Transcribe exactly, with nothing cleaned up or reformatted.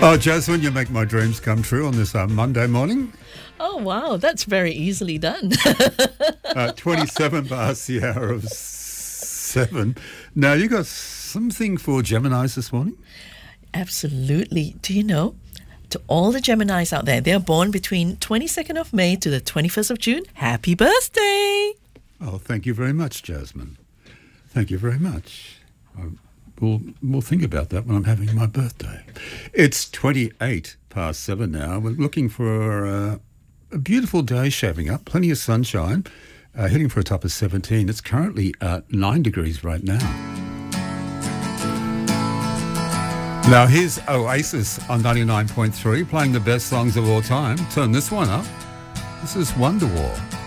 Oh, Jasmine, you make my dreams come true on this uh, Monday morning. Oh, wow. That's very easily done. uh, twenty-seven past the hour of seven. Now, you got something for Geminis this morning? Absolutely. Do you know? To all the Geminis out there, they're born between twenty-second of May to the twenty-first of June. Happy birthday! Oh, thank you very much, Jasmine. Thank you very much. Um, We'll, we'll think about that when I'm having my birthday. It's twenty-eight past seven now. We're looking for uh, a beautiful day shaping up, plenty of sunshine, uh, heading for a top of seventeen. It's currently uh, nine degrees right now. Now here's Oasis on ninety-nine point three, playing the best songs of all time. Turn this one up. This is Wonderwall.